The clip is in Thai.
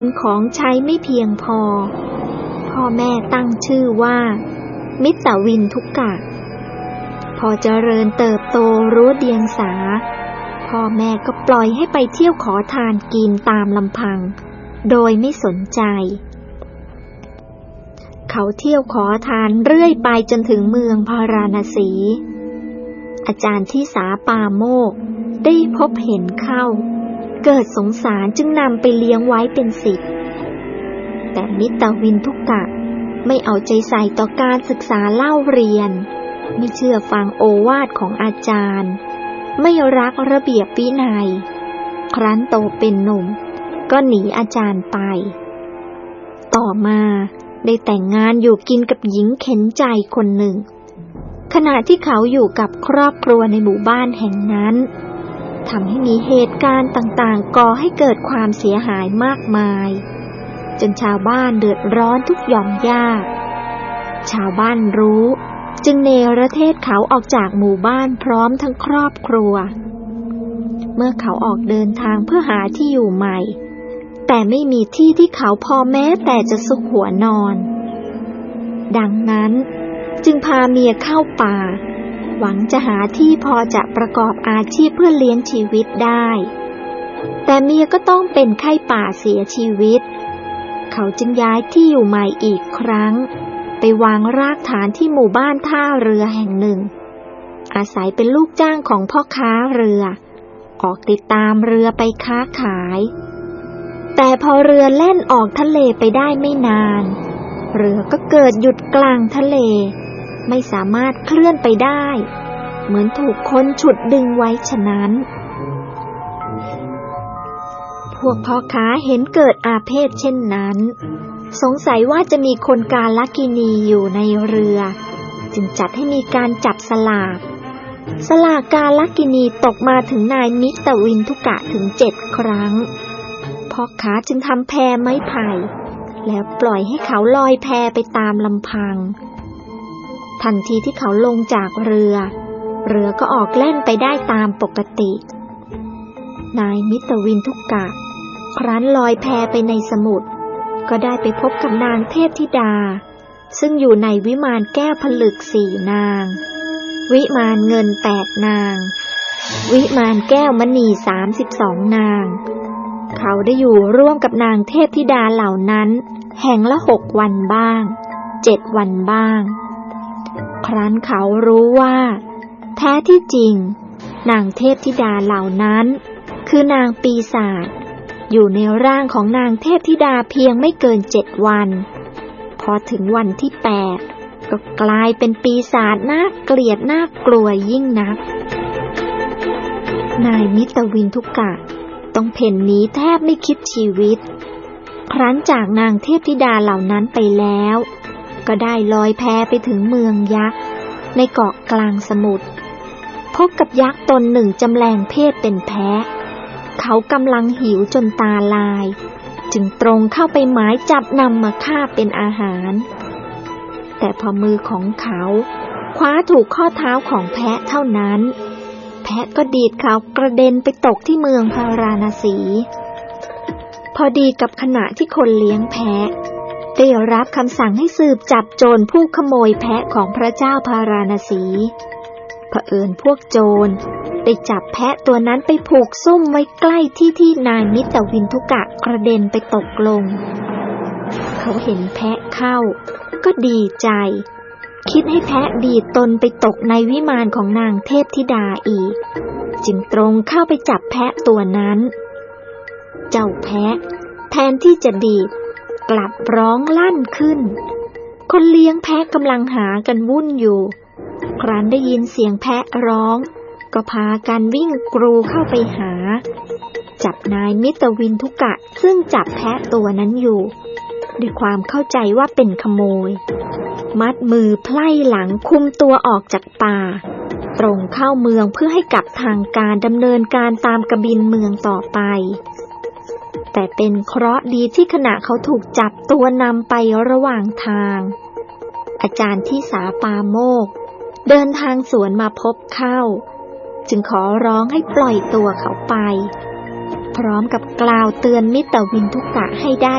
ของใช้ไม่เพียงพอพ่อแม่ตั้งชื่อว่ามิตรวินทุกกะพอเจริญเติบโตรู้เดียงสาพ่อแม่ก็ปล่อยให้ไปเที่ยวขอทานกินตามลำพังโดยไม่สนใจเขาเที่ยวขอทานเรื่อยไปจนถึงเมืองพาราณสีอาจารย์ที่สาปาโมกข์ได้พบเห็นเข้าเกิดสงสารจึงนำไปเลี้ยงไว้เป็นศิษย์แต่มิตรวินทุกกะไม่เอาใจใส่ต่อการศึกษาเล่าเรียนไม่เชื่อฟังโอวาทของอาจารย์ไม่รักระเบียบวินัยครั้นโตเป็นหนุ่มก็หนีอาจารย์ไปต่อมาได้แต่งงานอยู่กินกับหญิงเข็นใจคนหนึ่งขณะที่เขาอยู่กับครอบครัวในหมู่บ้านแห่งนั้นทำให้มีเหตุการณ์ต่างๆก่อให้เกิดความเสียหายมากมายจนชาวบ้านเดือดร้อนทุกหย่อมย่าชาวบ้านรู้จึงเนรเทศเขาออกจากหมู่บ้านพร้อมทั้งครอบครัวเมื่อเขาออกเดินทางเพื่อหาที่อยู่ใหม่แต่ไม่มีที่ที่เขาพอแม้แต่จะซุกหัวนอนดังนั้นจึงพาเมียเข้าป่าหวังจะหาที่พอจะประกอบอาชีพเพื่อเลี้ยงชีวิตได้แต่เมียก็ต้องเป็นไข้ป่าเสียชีวิตเขาจึงย้ายที่อยู่ใหม่อีกครั้งไปวางรากฐานที่หมู่บ้านท่าเรือแห่งหนึ่งอาศัยเป็นลูกจ้างของพ่อค้าเรือออกติดตามเรือไปค้าขายแต่พอเรือแล่นออกทะเลไปได้ไม่นานเรือก็เกิดหยุดกลางทะเลไม่สามารถเคลื่อนไปได้เหมือนถูกคนฉุดดึงไว้ฉะนั้นพวกพ่อค้าเห็นเกิดอาเพศเช่นนั้นสงสัยว่าจะมีคนกาลกิณีอยู่ในเรือจึงจัดให้มีการจับสลากกาลกิณีตกมาถึงนายมิตรวินทุกะถึง7 ครั้งพ่อค้าจึงทำแพไม้ไผ่แล้วปล่อยให้เขาลอยแพไปตามลำพังทันทีที่เขาลงจากเรือก็ออกแล่นไปได้ตามปกตินายมิตรวินทุกะครั้นลอยแพไปในสมุทรก็ได้ไปพบกับนางเทพธิดาซึ่งอยู่ในวิมานแก้วผลึก4 นางวิมานเงิน8 นางวิมานแก้วมณี32 นางเขาได้อยู่ร่วมกับนางเทพธิดาเหล่านั้นแห่งละ6 วันบ้าง7 วันบ้างครั้นเขารู้ว่าแท้ที่จริงนางเทพธิดาเหล่านั้นคือนางปีศาจอยู่ในร่างของนางเทพธิดาเพียงไม่เกิน7 วันพอถึงวันที่8ก็กลายเป็นปีศาจน่าเกลียดน่ากลัวยิ่งนักนายมิตรวินทุกะต้องเพ่นหนีแทบไม่คิดชีวิตครั้นจากนางเทพธิดาเหล่านั้นไปแล้วก็ได้ลอยแพไปถึงเมืองยักษ์ในเกาะกลางสมุทรพบกับยักษ์ตนหนึ่งจำแรงเพศเป็นแพะเขากำลังหิวจนตาลายจึงตรงเข้าไปหมายจับนำมาฆ่าเป็นอาหารแต่พอมือของเขาคว้าถูกข้อเท้าของแพะเท่านั้นแพะก็ดีดเขากระเด็นไปตกที่เมืองพาราณสีพอดีกับขณะที่คนเลี้ยงแพะได้รับคำสั่งให้สืบจับโจรผู้ขโมยแพะของพระเจ้าพาราณสีเผอิญพวกโจรได้จับแพะตัวนั้นไปผูกซุ่มไว้ใกล้ที่นายมิตรวินทุกะกระเด็นไปตกลงเขาเห็นแพะเข้าก็ดีใจคิดให้แพะดีดตนไปตกในวิมานของนางเทพธิดาอีกจึงตรงเข้าไปจับแพะตัวนั้นเจ้าแพะแทนที่จะดีดกลับร้องลั่นขึ้นคนเลี้ยงแพะกำลังหากันวุ่นอยู่ครั้นได้ยินเสียงแพะร้องก็พากันวิ่งกรูเข้าไปหาจับนายมิตรวินทุกะซึ่งจับแพะตัวนั้นอยู่ด้วยความเข้าใจว่าเป็นขโมยมัดมือไพล่หลังคุมตัวออกจากป่าตรงเข้าเมืองเพื่อให้กับทางการดำเนินการตามกบินเมืองต่อไปแต่เป็นเคราะห์ดีที่ขณะเขาถูกจับตัวนำไประหว่างทางอาจารย์ที่สาปาโมกข์เดินทางสวนมาพบเข้าจึงขอร้องให้ปล่อยตัวเขาไปพร้อมกับกล่าวเตือนมิตรวินทุกะให้ได้